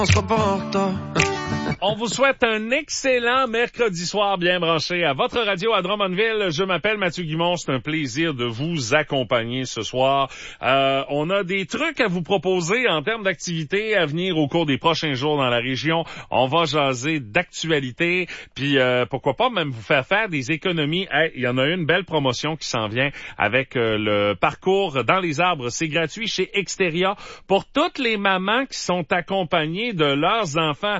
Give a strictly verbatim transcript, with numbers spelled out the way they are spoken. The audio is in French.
On sera pas en retard. On vous souhaite un excellent mercredi soir bien branché à votre radio à Drummondville. Je m'appelle Mathieu Guimond. C'est un plaisir de vous accompagner ce soir. Euh, on a des trucs à vous proposer en termes d'activités à venir au cours des prochains jours dans la région. On va jaser d'actualité, puis euh, pourquoi pas même vous faire faire des économies. Hey, il y en a une belle promotion qui s'en vient avec euh, le parcours dans les arbres. C'est gratuit chez Exteria pour toutes les mamans qui sont accompagnées de leurs enfants.